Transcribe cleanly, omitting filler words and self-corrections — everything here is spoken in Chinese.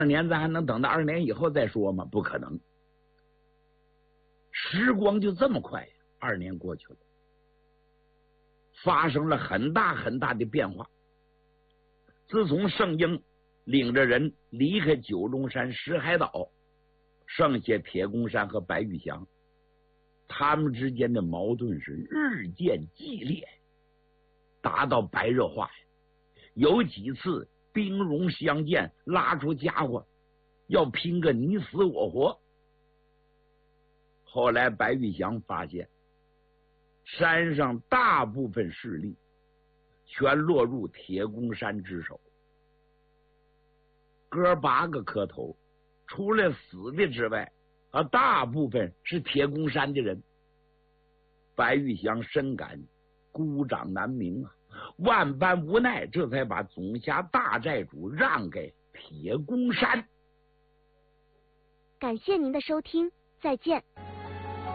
年咱还能等到2年以后再说吗？不可能。时光就这么快，2年过去了，发生了很大很大的变化。自从圣婴领着人离开九龙山石海岛，剩下铁公山和白玉祥，他们之间的矛盾是日渐激烈，达到白热化。有几次兵戎相见，拉出家伙要拼个你死我活。后来白玉祥发现山上大部分势力全落入铁公山之手，哥8个磕头，除了死的之外，大部分是铁公山的人。白玉祥深感孤掌难鸣啊，万般无奈，这才把总辖大寨主让给铁公山。 感谢您的收听，再见。